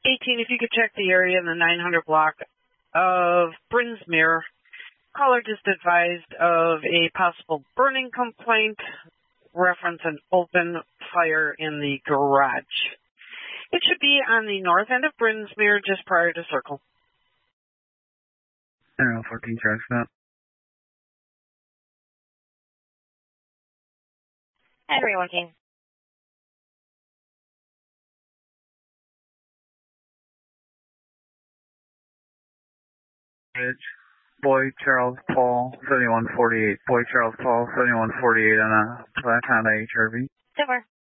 18, if you could check the area in the 900 block of Brinsmere. Caller just advised of a possible burning complaint, reference an open fire in the garage. It should be on the north end of Brinsmere, just prior to Circle. Arrow 14 tracks up. Henry 1 Boy Charles Paul 7148. Boy Charles Paul 7148 on a Black Honda HRV. Super.